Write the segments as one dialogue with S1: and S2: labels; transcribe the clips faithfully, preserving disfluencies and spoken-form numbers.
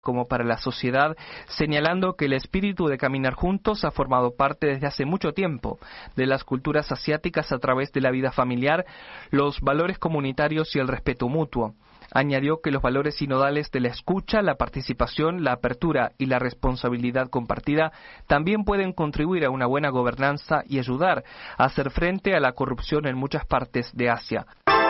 S1: como para la sociedad, señalando que el espíritu de caminar juntos ha formado parte desde hace mucho tiempo de las culturas asiáticas a través de la vida familiar, los valores comunitarios y el respeto mutuo. Añadió que los valores sinodales de la escucha, la participación, la apertura y la responsabilidad compartida también pueden contribuir a una buena gobernanza y ayudar a hacer frente a la corrupción en muchas partes de Asia.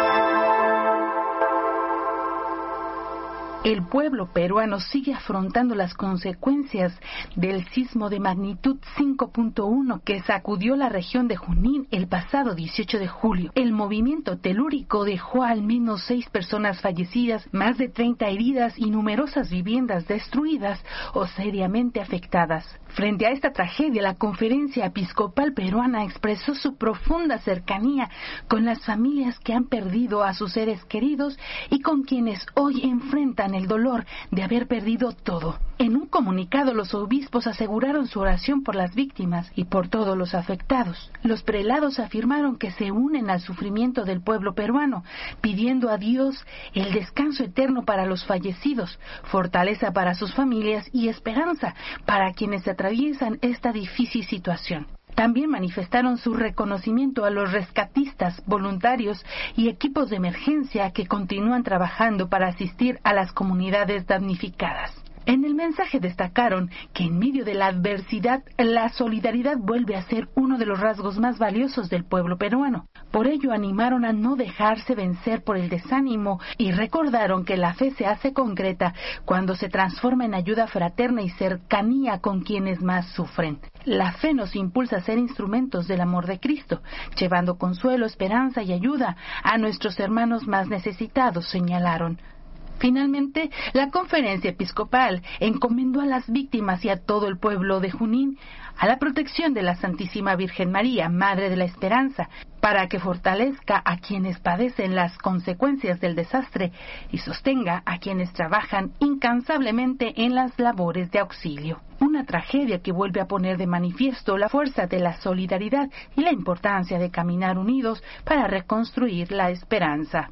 S2: El pueblo peruano sigue afrontando las consecuencias del sismo de magnitud cinco punto uno que sacudió la región de Junín el pasado dieciocho de julio. El movimiento telúrico dejó al menos seis personas fallecidas, más de treinta heridas y numerosas viviendas destruidas o seriamente afectadas. Frente a esta tragedia, la Conferencia Episcopal Peruana expresó su profunda cercanía con las familias que han perdido a sus seres queridos y con quienes hoy enfrentan el dolor de haber perdido todo. En un comunicado, los obispos aseguraron su oración por las víctimas y por todos los afectados. Los prelados afirmaron que se unen al sufrimiento del pueblo peruano, pidiendo a Dios el descanso eterno para los fallecidos, fortaleza para sus familias y esperanza para quienes atraviesan esta difícil situación. También manifestaron su reconocimiento a los rescatistas, voluntarios y equipos de emergencia que continúan trabajando para asistir a las comunidades damnificadas. En el mensaje destacaron que en medio de la adversidad, la solidaridad vuelve a ser uno de los rasgos más valiosos del pueblo peruano. Por ello animaron a no dejarse vencer por el desánimo y recordaron que la fe se hace concreta cuando se transforma en ayuda fraterna y cercanía con quienes más sufren. La fe nos impulsa a ser instrumentos del amor de Cristo, llevando consuelo, esperanza y ayuda a nuestros hermanos más necesitados, señalaron. Finalmente, la Conferencia Episcopal encomendó a las víctimas y a todo el pueblo de Junín a la protección de la Santísima Virgen María, Madre de la Esperanza, para que fortalezca a quienes padecen las consecuencias del desastre y sostenga a quienes trabajan incansablemente en las labores de auxilio. Una tragedia que vuelve a poner de manifiesto la fuerza de la solidaridad y la importancia de caminar unidos para reconstruir la esperanza.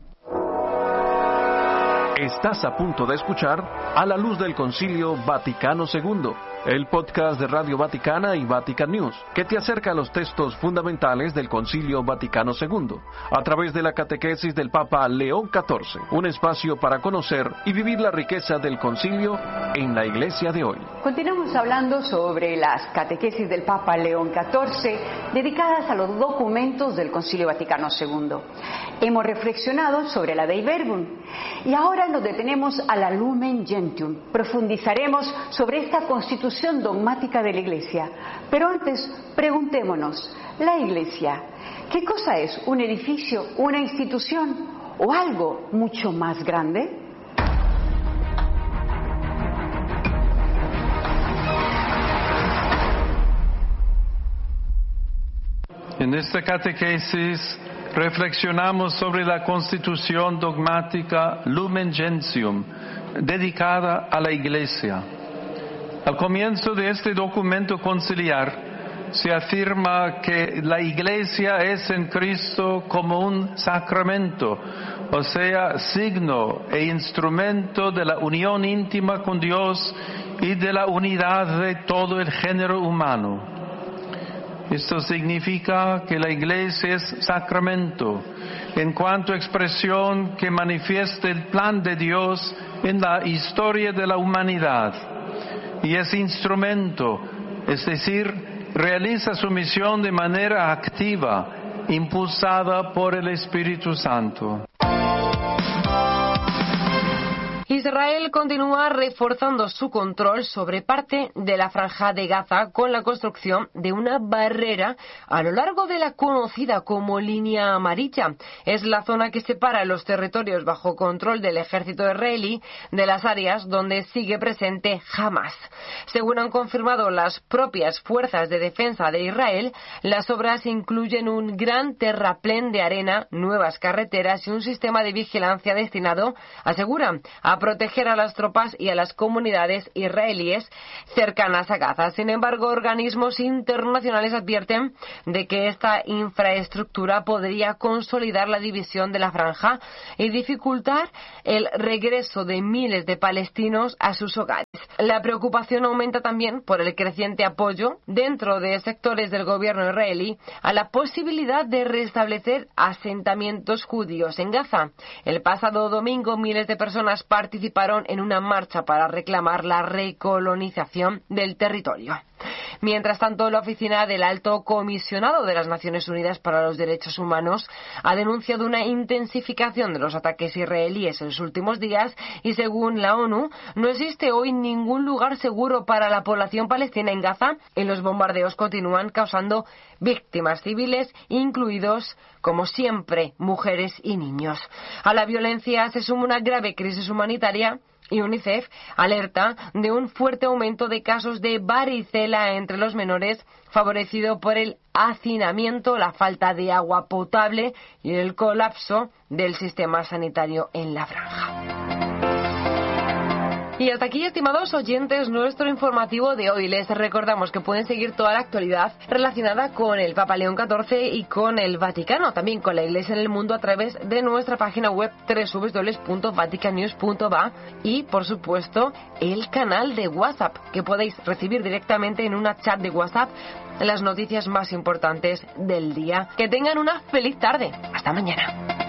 S3: Estás a punto de escuchar A la Luz del Concilio Vaticano segundo, el podcast de Radio Vaticana y Vatican News, que te acerca a los textos fundamentales del Concilio Vaticano segundo, a través de la catequesis del Papa León catorce, un espacio para conocer y vivir la riqueza del concilio en la Iglesia de hoy.
S4: Continuamos hablando sobre las catequesis del Papa León catorce, dedicadas a los documentos del Concilio Vaticano segundo. Hemos reflexionado sobre la Dei Verbum, y ahora nos detenemos a la Lumen Gentium. Profundizaremos sobre esta constitución dogmática de la Iglesia. Pero antes, preguntémonos, ¿la Iglesia qué cosa es? ¿Un edificio, una institución o algo mucho más grande?
S5: En esta catequesis reflexionamos sobre la constitución dogmática Lumen Gentium, dedicada a la Iglesia. Al comienzo de este documento conciliar, se afirma que la Iglesia es en Cristo como un sacramento, o sea, signo e instrumento de la unión íntima con Dios y de la unidad de todo el género humano. Esto significa que la Iglesia es sacramento, en cuanto a expresión que manifiesta el plan de Dios en la historia de la humanidad, y es instrumento, es decir, realiza su misión de manera activa, impulsada por el Espíritu Santo.
S6: Israel continúa reforzando su control sobre parte de la Franja de Gaza con la construcción de una barrera a lo largo de la conocida como Línea Amarilla. Es la zona que separa los territorios bajo control del ejército israelí de las áreas donde sigue presente Hamas. Según han confirmado las propias fuerzas de defensa de Israel, las obras incluyen un gran terraplén de arena, nuevas carreteras y un sistema de vigilancia destinado, aseguran, a a proteger a las tropas y a las comunidades israelíes cercanas a Gaza. Sin embargo, organismos internacionales advierten de que esta infraestructura podría consolidar la división de la franja y dificultar el regreso de miles de palestinos a sus hogares. La preocupación aumenta también por el creciente apoyo dentro de sectores del gobierno israelí a la posibilidad de restablecer asentamientos judíos en Gaza. El pasado domingo, miles de personas participaron en una marcha para reclamar la recolonización del territorio. Mientras tanto, la oficina del Alto Comisionado de las Naciones Unidas para los Derechos Humanos ha denunciado una intensificación de los ataques israelíes en los últimos días y, según la ONU, no existe hoy ningún lugar seguro para la población palestina en Gaza y los bombardeos continúan causando víctimas civiles, incluidos, como siempre, mujeres y niños. A la violencia se suma una grave crisis humanitaria y UNICEF alerta de un fuerte aumento de casos de varicela entre los menores, favorecido por el hacinamiento, la falta de agua potable y el colapso del sistema sanitario en la franja. Y hasta aquí, estimados oyentes, nuestro informativo de hoy. Les recordamos que pueden seguir toda la actualidad relacionada con el Papa León catorce y con el Vaticano, también con la Iglesia en el mundo, a través de nuestra página web doble u doble u doble u punto vatican news punto va y, por supuesto, el canal de WhatsApp, que podéis recibir directamente en una chat de WhatsApp las noticias más importantes del día. Que tengan una feliz tarde. Hasta mañana.